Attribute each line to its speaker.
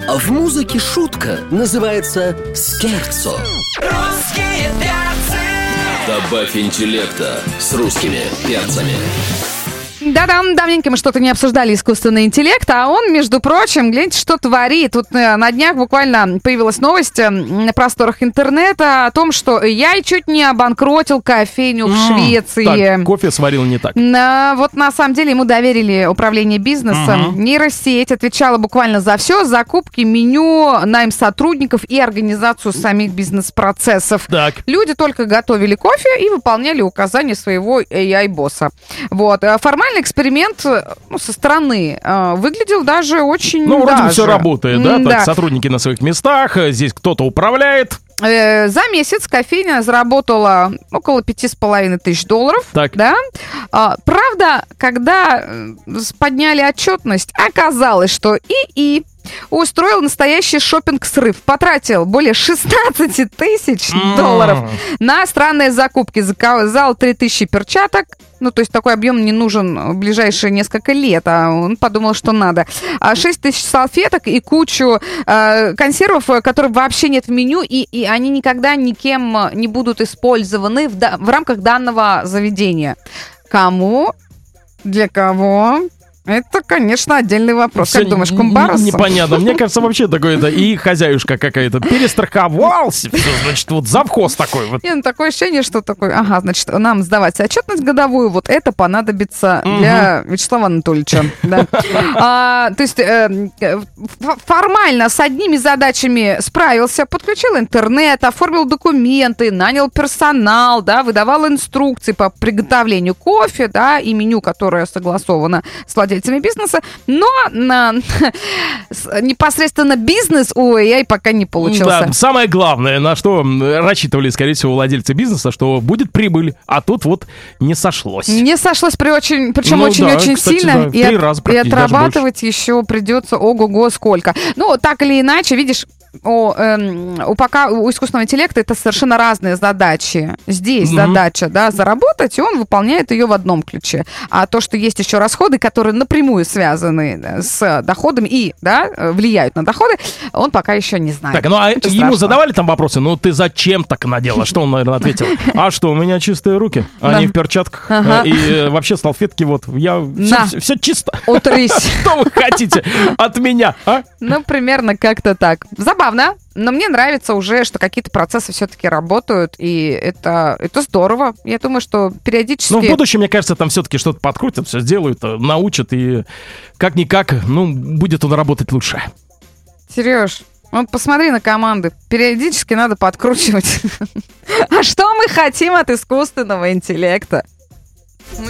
Speaker 1: А в музыке шутка называется скерцо.
Speaker 2: Русские перцы.
Speaker 1: Добавь интеллекта с русскими перцами.
Speaker 3: Да-да, давненько мы что-то не обсуждали искусственный интеллект, а он, между прочим, гляньте, что творит. Тут на днях буквально появилась новость на просторах интернета о том, что AI чуть не обанкротил кофейню в Швеции.
Speaker 4: Так, кофе сварил не так.
Speaker 3: Вот на самом деле ему доверили управление бизнесом. Нейросеть отвечала буквально за все: закупки, меню, найм сотрудников и организацию самих бизнес-процессов.
Speaker 4: Так.
Speaker 3: Люди только готовили кофе и выполняли указания своего AI-босса. Вот. Формальный эксперимент со стороны выглядел даже очень
Speaker 4: вроде бы все работает, да?
Speaker 3: Да.
Speaker 4: Так, сотрудники на своих местах, здесь кто-то управляет.
Speaker 3: За месяц кофейня заработала около $5500.
Speaker 4: Так.
Speaker 3: Да? Правда, когда подняли отчетность, оказалось, что ИИ устроил настоящий шопинг-срыв. Потратил более $16 тысяч на странные закупки. Заказал 3000 перчаток. То есть такой объем не нужен в ближайшие несколько лет, а он подумал, что надо. 6000 салфеток и кучу консервов, которые вообще нет в меню, и они никогда никем не будут использованы в рамках данного заведения. Кому? Для кого? Это, конечно, отдельный вопрос.
Speaker 4: Всё
Speaker 3: как думаешь, Кумбарос?
Speaker 4: Непонятно. Мне кажется, вообще такое-то и хозяюшка какая-то перестраховался. Все, значит, вот завхоз такой вот.
Speaker 3: Такое ощущение, что такой, значит, нам сдавать отчетность годовую, вот это понадобится для Вячеслава Анатольевича. Да. То есть формально с одними задачами справился, подключил интернет, оформил документы, нанял персонал, да, выдавал инструкции по приготовлению кофе, да, и меню, которое согласовано с владельцами бизнеса, но непосредственно бизнес у AI пока не получился.
Speaker 4: Да, самое главное, на что рассчитывали, скорее всего, владельцы бизнеса, что будет прибыль, а тут вот не сошлось.
Speaker 3: Не сошлось, причем очень
Speaker 4: кстати,
Speaker 3: сильно,
Speaker 4: да,
Speaker 3: и отрабатывать еще придется ого-го сколько. Так или иначе, видишь, у искусственного интеллекта это совершенно разные задачи. Здесь задача, да, заработать, и он выполняет ее в одном ключе. А то, что есть еще расходы, которые напрямую связаны с доходами и, да, влияют на доходы, он пока еще не знает.
Speaker 4: Так, ему задавали там вопросы, ты зачем так надела? Что он, наверное, ответил? А что, у меня чистые руки, они в перчатках. И вообще салфетки, все чисто.
Speaker 3: Утрись.
Speaker 4: Что вы хотите от меня, а?
Speaker 3: Примерно как-то так. Забавно, но мне нравится уже, что какие-то процессы все-таки работают, и это здорово. Я думаю, что периодически...
Speaker 4: в будущем, мне кажется, там все-таки что-то подкрутят, все сделают, научат, и как-никак, будет он работать лучше.
Speaker 3: Сереж, посмотри на команды. Периодически надо подкручивать. А что мы хотим от искусственного интеллекта?